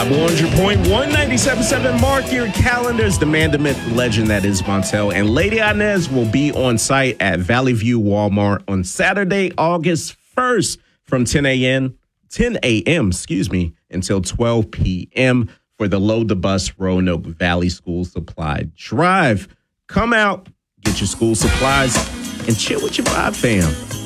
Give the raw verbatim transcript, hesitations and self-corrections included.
Reliable one hundred point one, ninety-seven point seven. Mark your calendars. The man, the myth, the legend that is Montel. And Lady Inez will be on site at Valley View Walmart on Saturday, August first from ten a.m. ten a.m., excuse me, until twelve p.m. for the Load the Bus Roanoke Valley School Supply Drive. Come out, get your school supplies, and chill with your vibe fam.